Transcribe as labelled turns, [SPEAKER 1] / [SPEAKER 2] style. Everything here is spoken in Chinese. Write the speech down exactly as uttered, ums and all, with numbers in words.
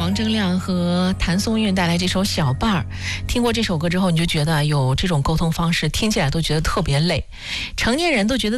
[SPEAKER 1] 王铮亮和谭松韵带来这首《小伴儿》。听过这首歌之后，你就觉得有这种沟通方式，听起来都觉得特别累。成年人都觉得